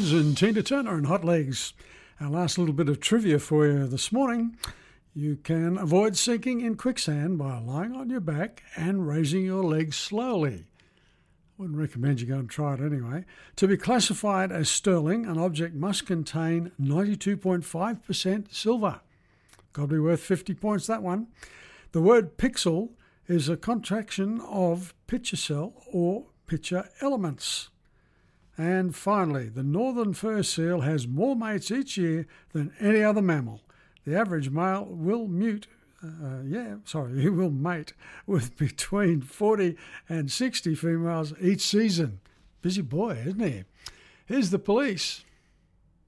Jones and Tina Turner and Hot Legs. Our last little bit of trivia for you this morning. You can avoid sinking in quicksand by lying on your back and raising your legs slowly. Wouldn't recommend you go and try it anyway. To be classified as sterling, an object must contain 92.5% silver. Got to be worth 50 points, that one. The word pixel is a contraction of picture cell or picture elements. And finally, the northern fur seal has more mates each year than any other mammal. The average male will mate with between 40 and 60 females each season. Busy boy, isn't he? Here's the police.